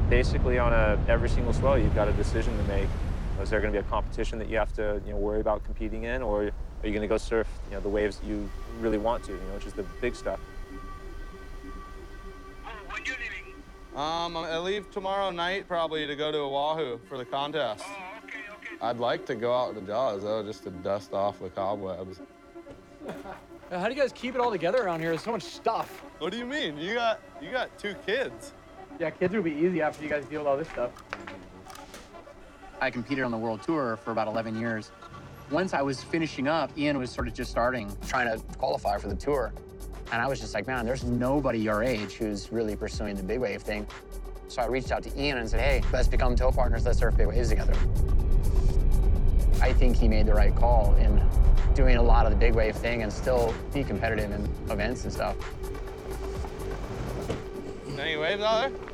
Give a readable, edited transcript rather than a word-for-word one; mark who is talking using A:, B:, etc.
A: basically on every single swell, you've got a decision to make. Is there going to be a competition that you have to, worry about competing in, or are you going to go surf, the waves that you really want to, which is the big stuff?
B: When you leaving?
C: I leave tomorrow night probably to go to Oahu for the contest.
B: Okay, okay.
C: I'd like to go out to Jaws though, just to dust off the cobwebs.
D: How do you guys keep it all together around here? There's so much stuff.
C: What do you mean? You got 2 kids.
D: Yeah, kids will be easy after you guys deal with all this stuff.
E: I competed on the World Tour for about 11 years. Once I was finishing up, Ian was sort of just starting, trying to qualify for the tour. And I was just like, man, there's nobody your age who's really pursuing the big wave thing. So I reached out to Ian and said, hey, let's become tow partners, let's surf big waves together. I think he made the right call in doing a lot of the big wave thing and still be competitive in events and stuff.
C: Any waves out there?